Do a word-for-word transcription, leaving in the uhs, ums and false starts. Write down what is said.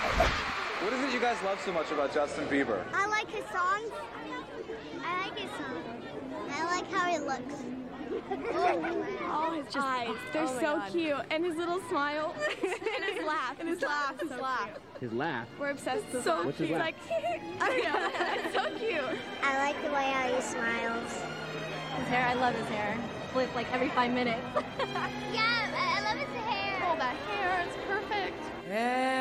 What is it you guys love so much about Justin Bieber? I like his songs. I like his songs. I like how he looks. Oh, his eyes. They're oh my so God. cute. And his little smile. and his laugh. And his laugh, his so laugh. cute. His laugh. We're obsessed with So him. What's his He's laugh? like, I don't know. It's so cute. I like the way how he smiles. His hair, I love his hair. Flip like every five minutes. Yeah, I love his hair. Oh, that hair. It's perfect.